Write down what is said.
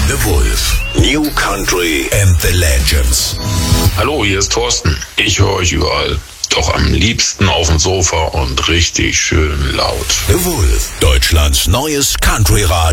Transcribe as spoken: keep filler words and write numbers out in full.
The Wolf. New Country and the Legends. Hallo, hier ist Thorsten. Ich höre euch überall. Doch am liebsten auf dem Sofa und richtig schön laut. The Wolf. Deutschlands neues Country-Radio.